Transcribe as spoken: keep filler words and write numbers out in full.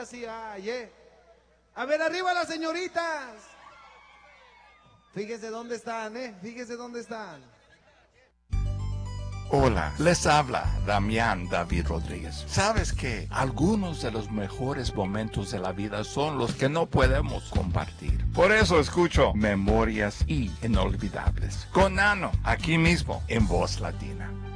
sí hay, ¿eh? A ver, arriba las señoritas. Fíjese dónde están, ¿eh? Fíjese dónde están. Hola, les habla Damián David Rodríguez. ¿Sabes que algunos de los mejores momentos de la vida son los que no podemos compartir? Por eso escucho Memorias Inolvidables con Nano, aquí mismo en Voz Latina.